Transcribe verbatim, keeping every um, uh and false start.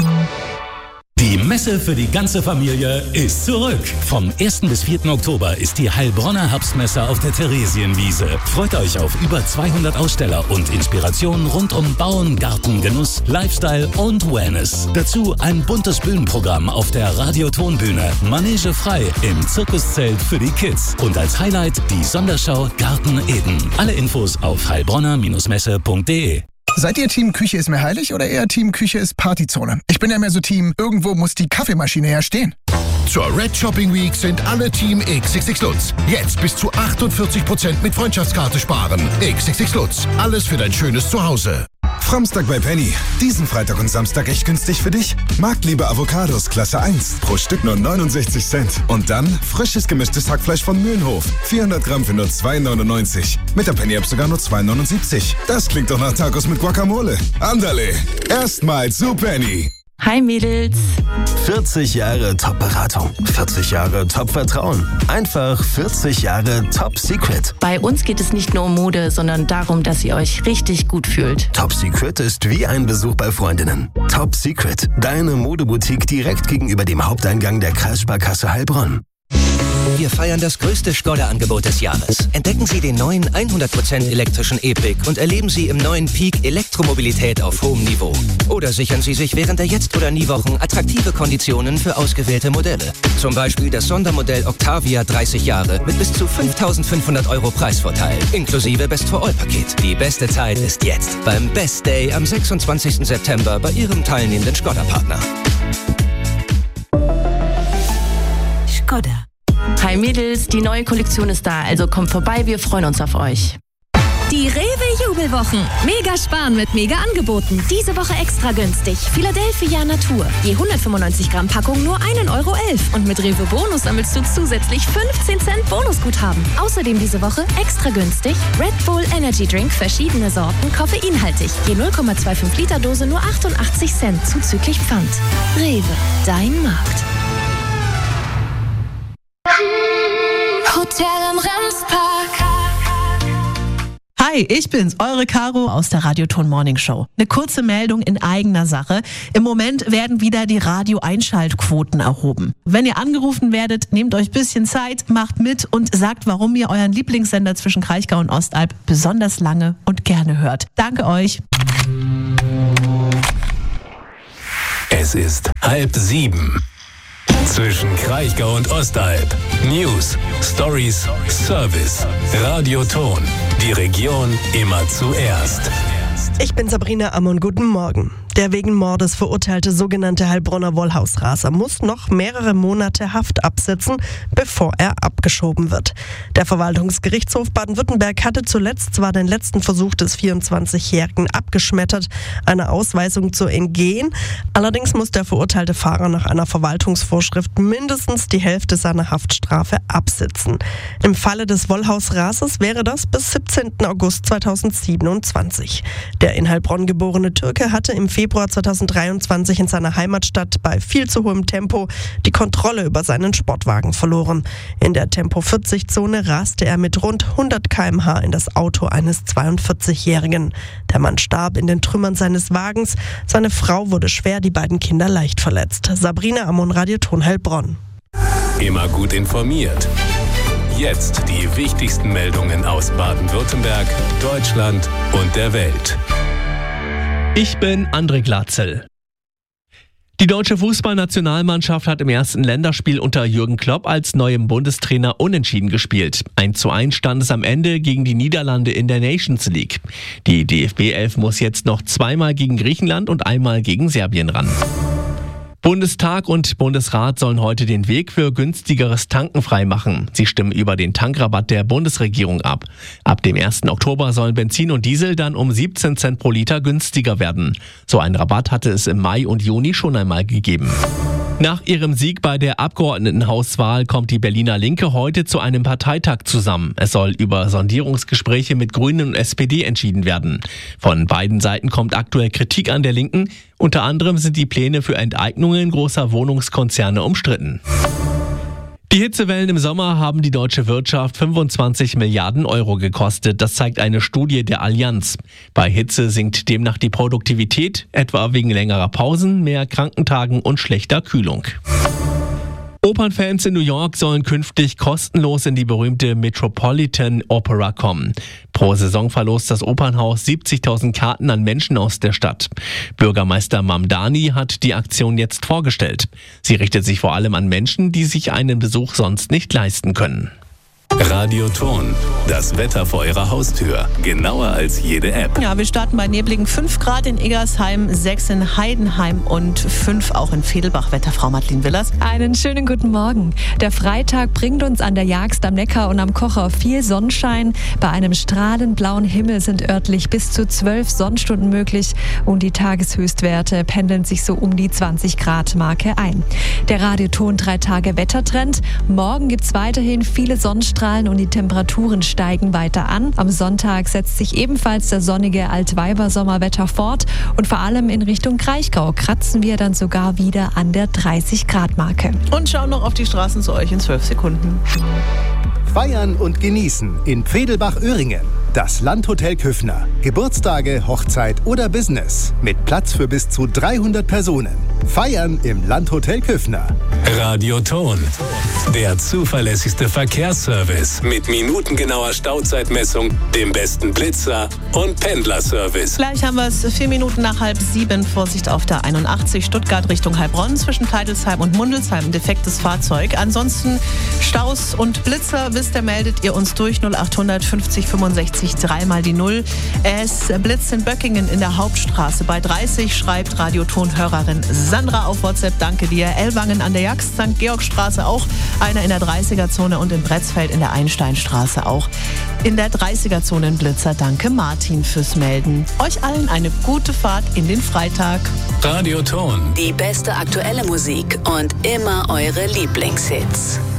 Die Messe für die ganze Familie ist zurück. Vom ersten bis vierten Oktober ist die Heilbronner Herbstmesse auf der Theresienwiese. Freut euch auf über zweihundert Aussteller und Inspirationen rund um Bauen, Garten, Genuss, Lifestyle und Wellness. Dazu ein buntes Bühnenprogramm auf der Radiotonbühne, Manege frei im Zirkuszelt für die Kids und als Highlight die Sonderschau Garten Eden. Alle Infos auf heilbronner Messe punkt de. Seid ihr Team Küche ist mir heilig oder eher Team Küche ist Partyzone? Ich bin ja mehr so Team, irgendwo muss die Kaffeemaschine ja stehen. Zur Red Shopping Week sind alle Team X X X Lutz. Jetzt bis zu achtundvierzig Prozent mit Freundschaftskarte sparen. X X X Lutz. Alles für dein schönes Zuhause. Framstag bei Penny. Diesen Freitag und Samstag echt günstig für dich. Marktliebe Avocados Klasse eins. Pro Stück nur neunundsechzig Cent. Und dann frisches gemischtes Hackfleisch von Mühlenhof. vierhundert Gramm für nur zwei neunundneunzig. Mit der Penny-App sogar nur zwei neunundsiebzig. Das klingt doch nach Tacos mit Guacamole. Andale. Erstmals zu Penny. Hi Mädels. vierzig Jahre Top-Beratung. vierzig Jahre Top-Vertrauen. Einfach vierzig Jahre Top-Secret. Bei uns geht es nicht nur um Mode, sondern darum, dass ihr euch richtig gut fühlt. Top-Secret ist wie ein Besuch bei Freundinnen. Top-Secret, deine Modeboutique direkt gegenüber dem Haupteingang der Kreissparkasse Heilbronn. Wir feiern das größte Skoda-Angebot des Jahres. Entdecken Sie den neuen hundert Prozent elektrischen E-Pick und erleben Sie im neuen Peak Elektromobilität auf hohem Niveau. Oder sichern Sie sich während der Jetzt- oder Nie-Wochen attraktive Konditionen für ausgewählte Modelle. Zum Beispiel das Sondermodell Octavia dreißig Jahre mit bis zu fünftausendfünfhundert Euro Preisvorteil, inklusive Best-for-All-Paket. Die beste Zeit ist jetzt beim Best Day am sechsundzwanzigsten September bei Ihrem teilnehmenden Skoda-Partner. Skoda. Hi Mädels, die neue Kollektion ist da, also kommt vorbei, wir freuen uns auf euch. Die Rewe-Jubelwochen. Mega sparen mit mega Angeboten. Diese Woche extra günstig. Philadelphia Natur. Je hundertfünfundneunzig Gramm Packung nur ein Euro elf. Und mit Rewe Bonus sammelst du zusätzlich fünfzehn Cent Bonusguthaben. Außerdem diese Woche extra günstig Red Bull Energy Drink, verschiedene Sorten, koffeinhaltig. Je null Komma fünfundzwanzig Liter Dose nur achtundachtzig Cent zuzüglich Pfand. Rewe, dein Markt. Hotel am Remspark. Hi, ich bin's, eure Caro aus der Radioton Morning Show. Eine kurze Meldung in eigener Sache. Im Moment werden wieder die Radio-Einschaltquoten erhoben. Wenn ihr angerufen werdet, nehmt euch ein bisschen Zeit, macht mit und sagt, warum ihr euren Lieblingssender zwischen Kraichgau und Ostalb besonders lange und gerne hört. Danke euch. Es ist halb sieben. Zwischen Kraichgau und Ostalb. News, Stories, Service. Radioton. Die Region immer zuerst. Ich bin Sabrina Ammon, guten Morgen. Der wegen Mordes verurteilte sogenannte Heilbronner Wollhausraser muss noch mehrere Monate Haft absitzen, bevor er abgeschoben wird. Der Verwaltungsgerichtshof Baden-Württemberg hatte zuletzt zwar den letzten Versuch des vierundzwanzigjährigen abgeschmettert, einer Ausweisung zu entgehen. Allerdings muss der verurteilte Fahrer nach einer Verwaltungsvorschrift mindestens die Hälfte seiner Haftstrafe absitzen. Im Falle des Wollhausrasers wäre das bis siebzehnten August zweitausendsiebenundzwanzig. Der in Heilbronn geborene Türke hatte im Februar zweitausenddreiundzwanzig in seiner Heimatstadt bei viel zu hohem Tempo die Kontrolle über seinen Sportwagen verloren. In der Tempo vierzig Zone raste er mit rund hundert Kilometer pro Stunde in das Auto eines zweiundvierzigjährigen. Der Mann starb in den Trümmern seines Wagens. Seine Frau wurde schwer, die beiden Kinder leicht verletzt. Sabrina Ammon, Radioton Heilbronn. Immer gut informiert. Jetzt die wichtigsten Meldungen aus Baden-Württemberg, Deutschland und der Welt. Ich bin André Glatzel. Die deutsche Fußballnationalmannschaft hat im ersten Länderspiel unter Jürgen Klopp als neuem Bundestrainer unentschieden gespielt. eins zu eins stand es am Ende gegen die Niederlande in der Nations League. Die D F B elf muss jetzt noch zweimal gegen Griechenland und einmal gegen Serbien ran. Bundestag und Bundesrat sollen heute den Weg für günstigeres Tanken freimachen. Sie stimmen über den Tankrabatt der Bundesregierung ab. Ab dem ersten Oktober sollen Benzin und Diesel dann um siebzehn Cent pro Liter günstiger werden. So einen Rabatt hatte es im Mai und Juni schon einmal gegeben. Nach ihrem Sieg bei der Abgeordnetenhauswahl kommt die Berliner Linke heute zu einem Parteitag zusammen. Es soll über Sondierungsgespräche mit Grünen und S P D entschieden werden. Von beiden Seiten kommt aktuell Kritik an der Linken. Unter anderem sind die Pläne für Enteignungen großer Wohnungskonzerne umstritten. Die Hitzewellen im Sommer haben die deutsche Wirtschaft fünfundzwanzig Milliarden Euro gekostet. Das zeigt eine Studie der Allianz. Bei Hitze sinkt demnach die Produktivität, etwa wegen längerer Pausen, mehr Krankentagen und schlechter Kühlung. Opernfans in New York sollen künftig kostenlos in die berühmte Metropolitan Opera kommen. Pro Saison verlost das Opernhaus siebzigtausend Karten an Menschen aus der Stadt. Bürgermeister Mamdani hat die Aktion jetzt vorgestellt. Sie richtet sich vor allem an Menschen, die sich einen Besuch sonst nicht leisten können. Radioton, das Wetter vor Ihrer Haustür. Genauer als jede App. Ja, wir starten bei nebligen fünf Grad in Eggersheim, sechs in Heidenheim und fünf auch in Vedelbach. Wetterfrau Madeleine Willers. Einen schönen guten Morgen. Der Freitag bringt uns an der Jagst am Neckar und am Kocher viel Sonnenschein. Bei einem strahlend blauen Himmel sind örtlich bis zu zwölf Sonnenstunden möglich und die Tageshöchstwerte pendeln sich so um die zwanzig Grad Marke ein. Der Radioton drei Tage Wettertrend. Morgen gibt es weiterhin viele Sonnenstrahlen und die Temperaturen steigen weiter an. Am Sonntag setzt sich ebenfalls der sonnige Altweiber-Sommerwetter fort und vor allem in Richtung Kraichgau kratzen wir dann sogar wieder an der dreißig Grad Marke. Und schauen noch auf die Straßen zu euch in zwölf Sekunden. Feiern und genießen in Vedelbach-Öhringen. Das Landhotel Küffner. Geburtstage, Hochzeit oder Business. Mit Platz für bis zu dreihundert Personen. Feiern im Landhotel Küffner. Radioton, der zuverlässigste Verkehrsservice mit minutengenauer Stauzeitmessung, dem besten Blitzer und Pendlerservice. Gleich haben wir es vier Minuten nach halb sieben. Vorsicht auf der einundachtzig Stuttgart Richtung Heilbronn zwischen Teitelsheim und Mundelsheim. Ein defektes Fahrzeug. Ansonsten Staus und Blitzer, wisst ihr, meldet ihr uns durch null achthundert fünfzig fünfundsechzig dreimal die Null. Es blitzt in Böckingen in der Hauptstraße bei dreißig, schreibt Radioton-Hörerin Sandra auf WhatsApp. Danke dir. Ellwangen an der Jagst, Sankt Georgstraße auch einer in der dreißiger-Zone und in Bretzfeld in der Einsteinstraße auch in der dreißiger-Zone ein Blitzer. Danke Martin fürs Melden. Euch allen eine gute Fahrt in den Freitag. Radioton. Die beste aktuelle Musik und immer eure Lieblingshits.